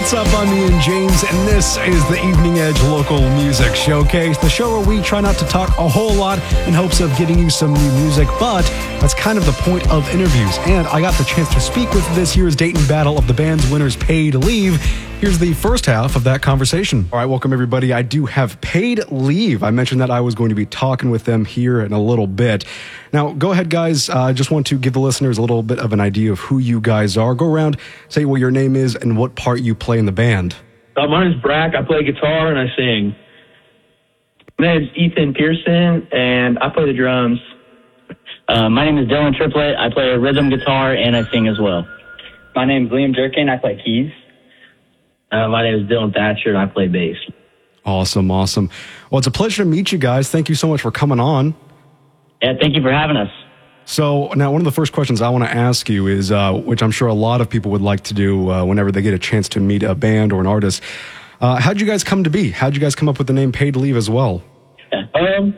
What's up? I'm Ian James, and this is the Evening Edge Local Music Showcase, the show where we try not to talk a whole lot in hopes of getting you some new music, but that's kind of the point of interviews. And I got the chance to speak with this year's Dayton Battle of the Bands winners, Paid Leave. Here's the first half of that conversation. All right, welcome everybody. I do have Paid Leave. I mentioned that I was going to be talking with them here in a little bit. Now, go ahead, guys. I just want to give the listeners a little bit of an idea of who you guys are. Go around, say what your name is and what part you play in the band. My name's Brack. I play guitar and I sing. My name's Ethan Pearson, and I play the drums. My name is Dylan Triplett. I play rhythm guitar and I sing as well. My name's Liam Durkin. I play keys. My name is Dylan Thatcher, and I play bass. Awesome. Well, it's a pleasure to meet you guys. Thank you so much for coming on. Yeah, thank you for having us. So now one of the first questions I want to ask you is, which I'm sure a lot of people would like to do whenever they get a chance to meet a band or an artist. How'd you guys come to be? How'd you guys come up with the name Paid Leave as well? This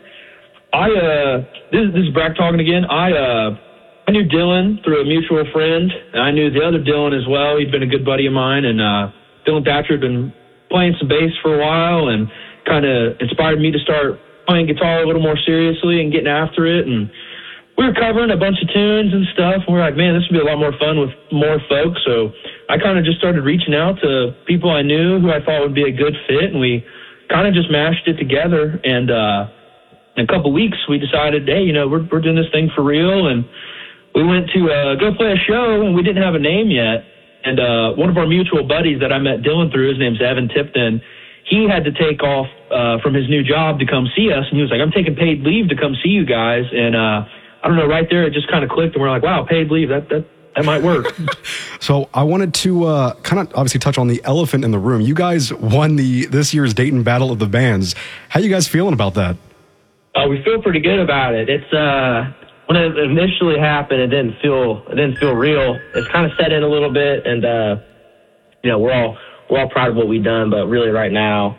is Brack talking again. I knew Dylan through a mutual friend, and I knew the other Dylan as well. He'd been a good buddy of mine, and Dylan Thatcher had been playing some bass for a while and kind of inspired me to start playing guitar a little more seriously and getting after it. And we were covering a bunch of tunes and stuff. And we were like, man, this would be a lot more fun with more folks. So I kind of just started reaching out to people I knew who I thought would be a good fit, and we kind of just mashed it together. And in a couple weeks, we decided, hey, we're doing this thing for real. And we went to go play a show, and we didn't have a name yet. And one of our mutual buddies that I met Dylan through, his name's Evan Tipton, he had to take off from his new job to come see us. And he was like, I'm taking paid leave to come see you guys. And I don't know, right there, it just kind of clicked. And we're like, wow, paid leave, that might work. So I wanted to kind of obviously touch on the elephant in the room. You guys won this year's Dayton Battle of the Bands. How you guys feeling about that? We feel pretty good about it. It's when it initially happened, it didn't feel real. It's kind of set in a little bit, and we're all proud of what we've done. But really, right now,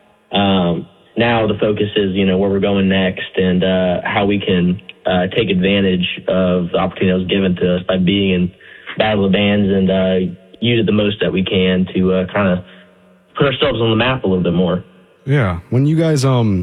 the focus is where we're going next and how we can take advantage of the opportunity that was given to us by being in Battle of the Bands and use it the most that we can to kind of put ourselves on the map a little bit more. Yeah, when you guys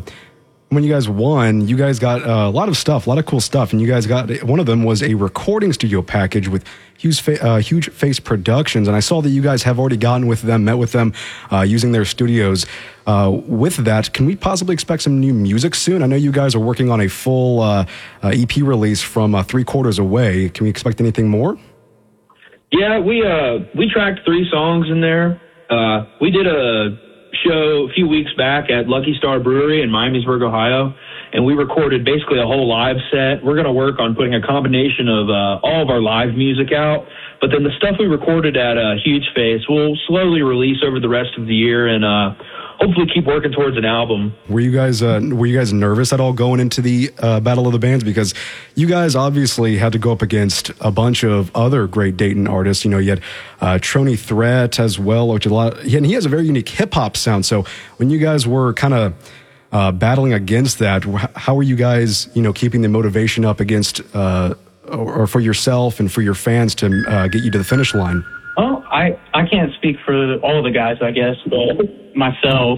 won, you guys got a lot of stuff, a lot of cool stuff, and you guys got, one of them was a recording studio package with Huge Face Productions, and I saw that you guys have already met with them, using their studios. With that, can we possibly expect some new music soon? I know you guys are working on a full EP release from 3 Quarters Away. Can we expect anything more? Yeah, we tracked 3 songs in there. We did a show a few weeks back at Lucky Star Brewery in Miamisburg, Ohio, and we recorded basically a whole live set. We're going to work on putting a combination of all of our live music out, but then the stuff we recorded at Huge Face we'll slowly release over the rest of the year and hopefully keep working towards an album. Were you guys nervous at all going into the Battle of the Bands? Because you guys obviously had to go up against a bunch of other great Dayton artists. You had Trony Threat as well, which and he has a very unique hip-hop sound. So when you guys were kind of battling against that, how were you guys, keeping the motivation up against or for yourself and for your fans to get you to the finish line? Well, I can't speak for all the guys, I guess, but myself,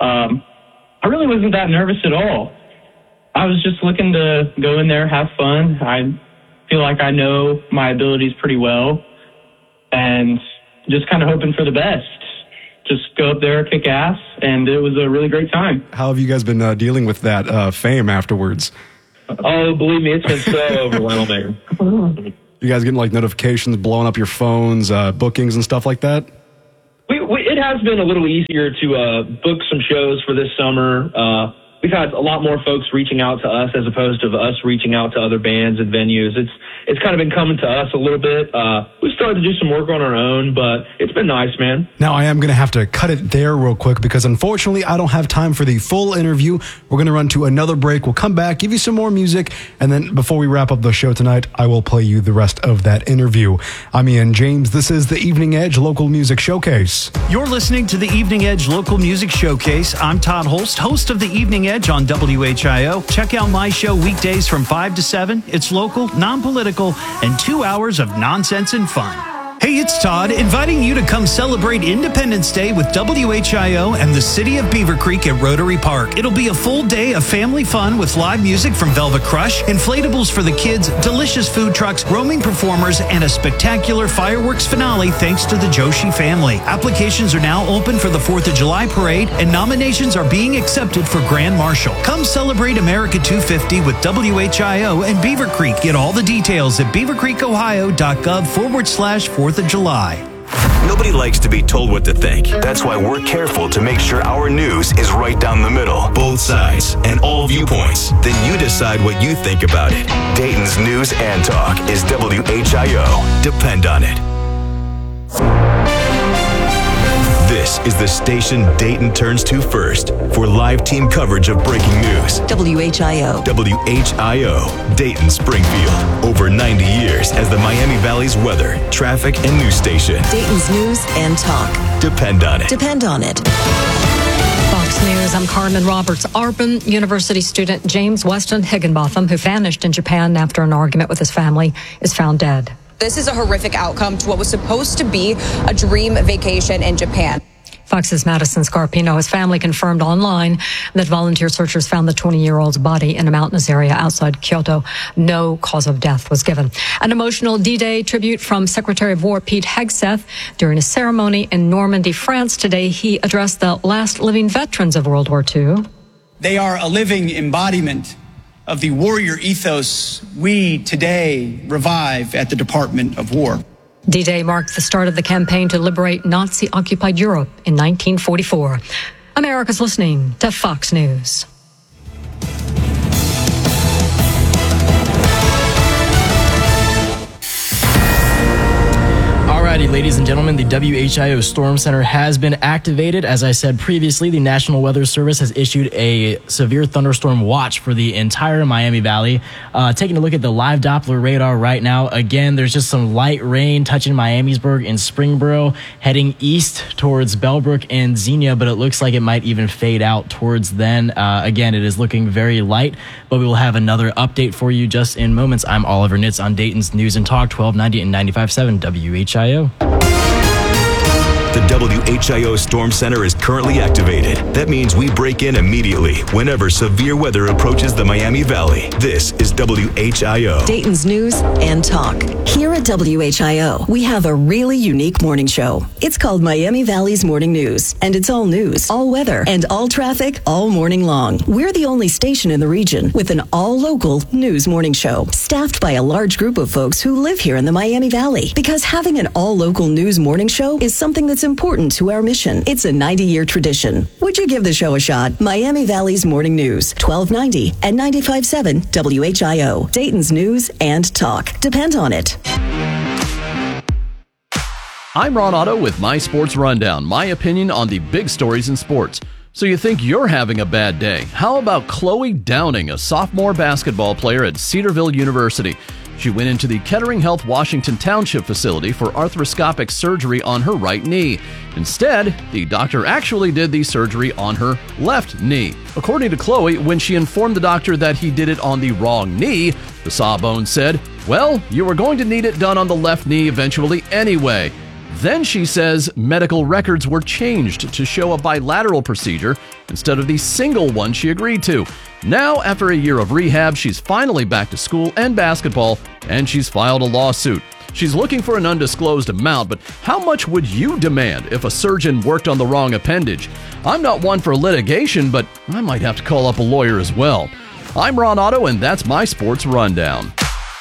I really wasn't that nervous at all. I was just looking to go in there, have fun. I feel like I know my abilities pretty well, and just kind of hoping for the best. Just go up there, kick ass, and it was a really great time. How have you guys been dealing with that fame afterwards? Oh, believe me, it's been so overwhelming. You guys getting notifications blowing up your phones, bookings and stuff like that? It has been a little easier to book some shows for this summer. We've had a lot more folks reaching out to us as opposed to us reaching out to other bands and venues. It's kind of been coming to us a little bit. We started to do some work on our own, but it's been nice, man. Now, I am going to have to cut it there real quick because unfortunately I don't have time for the full interview. We're going to run to another break. We'll come back, give you some more music, and then before we wrap up the show tonight, I will play you the rest of that interview. I'm Ian James. This is the Evening Edge Local Music Showcase. You're listening to the Evening Edge Local Music Showcase. I'm Todd Holst, host of the Evening Edge on WHIO. Check out my show weekdays from 5 to 7. It's local, non-political, and 2 hours of nonsense and fun. Hey, it's Todd, inviting you to come celebrate Independence Day with WHIO and the City of Beaver Creek at Rotary Park. It'll be a full day of family fun with live music from Velvet Crush, inflatables for the kids, delicious food trucks, roaming performers, and a spectacular fireworks finale thanks to the Joshi family. Applications are now open for the 4th of July parade, and nominations are being accepted for Grand Marshal. Come celebrate America 250 with WHIO and Beaver Creek. Get all the details at beavercreekohio.gov/4th of July. Nobody likes to be told what to think. That's why we're careful to make sure our news is right down the middle. Both sides and all viewpoints. Then you decide what you think about it. Dayton's News and Talk is WHIO. Depend on it. This is the station Dayton turns to first for live team coverage of breaking news. WHIO. WHIO, Dayton, Springfield. Over 90 years as the Miami Valley's weather, traffic, and news station. Dayton's News and Talk. Depend on it. Depend on it. Fox News, I'm Carmen Roberts. Auburn University student James Weston Higginbotham, who vanished in Japan after an argument with his family, is found dead. This is a horrific outcome to what was supposed to be a dream vacation in Japan. Fox's Madison Scarpino, his family confirmed online that volunteer searchers found the 20-year-old's body in a mountainous area outside Kyoto. No cause of death was given. An emotional D-Day tribute from Secretary of War Pete Hegseth. During a ceremony in Normandy, France today, he addressed the last living veterans of World War II. They are a living embodiment of the warrior ethos we today revive at the Department of War. D-Day marked the start of the campaign to liberate Nazi-occupied Europe in 1944. America's listening to Fox News. Alrighty, ladies and gentlemen, the WHIO Storm Center has been activated. As I said previously, the National Weather Service has issued a severe thunderstorm watch for the entire Miami Valley. Taking a look at the live Doppler radar right now, again, there's just some light rain touching Miamisburg and Springboro, heading east towards Bellbrook and Xenia, but it looks like it might even fade out towards then. Again, it is looking very light, but we will have another update for you just in moments. I'm Oliver Nitz on Dayton's News and Talk, 1290 and 95.7 WHIO. The WHIO Storm Center is currently activated. That means we break in immediately whenever severe weather approaches the Miami Valley. This is WHIO. Dayton's News and Talk. Here at WHIO, we have a really unique morning show. It's called Miami Valley's Morning News, and it's all news, all weather, and all traffic all morning long. We're the only station in the region with an all-local news morning show, staffed by a large group of folks who live here in the Miami Valley. Because having an all-local news morning show is something that's important to our mission. It's a 90-year tradition. Would you give the show a shot? Miami Valley's Morning News, 1290 and 95.7 WHIO. Dayton's News and Talk. Depend on it. I'm Ron Otto with My Sports Rundown, my opinion on the big stories in sports. So you think you're having a bad day? How about Chloe Downing, a sophomore basketball player at Cedarville University? She went into the Kettering Health Washington Township facility for arthroscopic surgery on her right knee. Instead, the doctor actually did the surgery on her left knee. According to Chloe, when she informed the doctor that he did it on the wrong knee, the sawbones said, "Well, you were going to need it done on the left knee eventually anyway." Then she says medical records were changed to show a bilateral procedure instead of the single one she agreed to. Now, after a year of rehab, she's finally back to school and basketball, and she's filed a lawsuit. She's looking for an undisclosed amount, but how much would you demand if a surgeon worked on the wrong appendage? I'm not one for litigation, but I might have to call up a lawyer as well. I'm Ron Otto, and that's my Sports Rundown.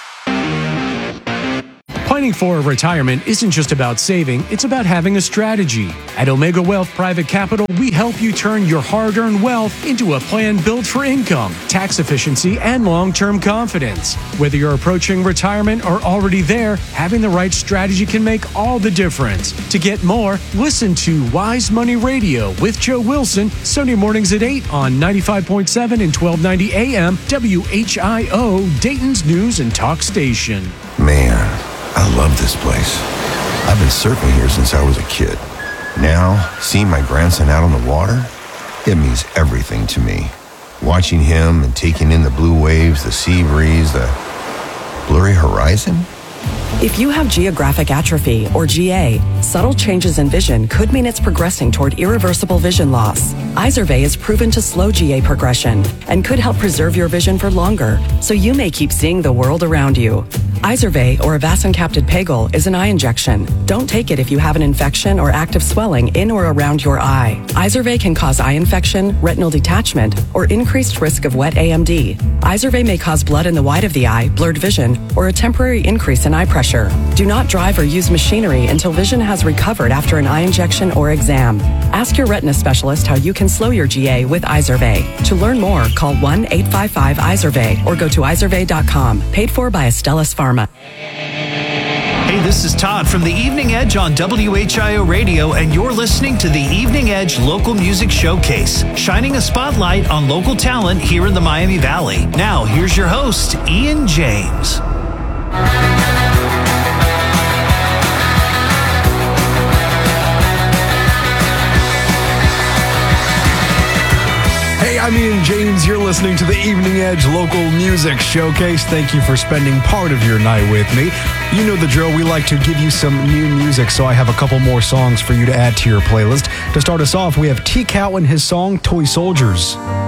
Planning for retirement isn't just about saving, it's about having a strategy. At Omega Wealth Private Capital, we help you turn your hard-earned wealth into a plan built for income, tax efficiency, and long-term confidence. Whether you're approaching retirement or already there, having the right strategy can make all the difference. To get more, listen to Wise Money Radio with Joe Wilson, Sunday mornings at 8 on 95.7 and 1290 AM, WHIO, Dayton's News and Talk Station. Man, I love this place. I've been surfing here since I was a kid. Now, seeing my grandson out on the water, it means everything to me. Watching him and taking in the blue waves, the sea breeze, the blurry horizon, If you have geographic atrophy, or GA, subtle changes in vision could mean it's progressing toward irreversible vision loss. Izervay is proven to slow GA progression and could help preserve your vision for longer, so you may keep seeing the world around you. Izervay, or avacincaptad pegol, is an eye injection. Don't take it if you have an infection or active swelling in or around your eye. Izervay can cause eye infection, retinal detachment, or increased risk of wet AMD. Izervay may cause blood in the white of the eye, blurred vision, or a temporary increase in eye pressure. Do not drive or use machinery until vision has recovered after an eye injection or exam. Ask your retina specialist how you can slow your GA with Izervay. To learn more, call 1-855-IZERVAY or go to izervay.com. Paid for by Astellas Pharma. Hey, this is Todd from The Evening Edge on WHIO Radio, and you're listening to The Evening Edge Local Music Showcase, shining a spotlight on local talent here in the Miami Valley. Now, here's your host, Ian James. Hey, I'm Ian James. You're listening to the Evening Edge Local Music Showcase. Thank you for spending part of your night with me. You know the drill. We like to give you some new music, so I have a couple more songs for you to add to your playlist. To start us off, we have T. Cow and his song, Toy Soldiers.